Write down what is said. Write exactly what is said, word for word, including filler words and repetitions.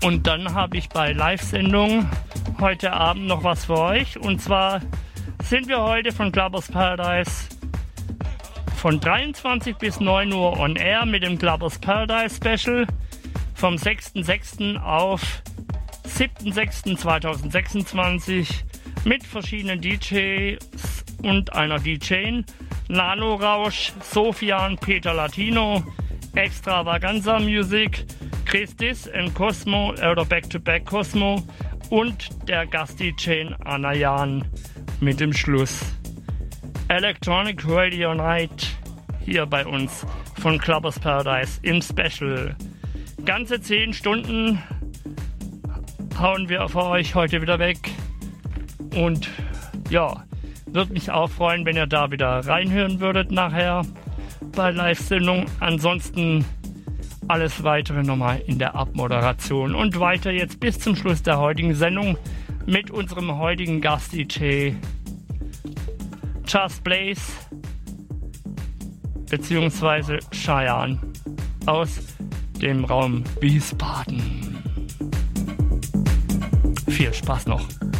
Und dann habe ich bei Live-Sendung heute Abend noch was für euch. Und zwar sind wir heute von Clubbers Paradise von dreiundzwanzig bis neun Uhr on air mit dem Clubbers Paradise Special vom sechsten sechsten auf siebten sechsten zweitausendsechsundzwanzig mit verschiedenen D Js und einer D J, Nano Rausch, Sofian, Peter Latino, Extravaganza Music, Christis and Cosmo oder Back to Back Cosmo und der Gast-D J Anna Jan mit dem Schluss. Electronic Radio Night hier bei uns von Clubbers Paradise im Special. Ganze zehn Stunden hauen wir für euch heute wieder weg. Und ja, würde mich auch freuen, wenn ihr da wieder reinhören würdet nachher bei Live-Sendung. Ansonsten alles weitere nochmal in der Abmoderation. Und weiter jetzt bis zum Schluss der heutigen Sendung mit unserem heutigen Gast-D J Just Blaze beziehungsweise Cheyenne aus dem Raum Wiesbaden. Viel Spaß noch.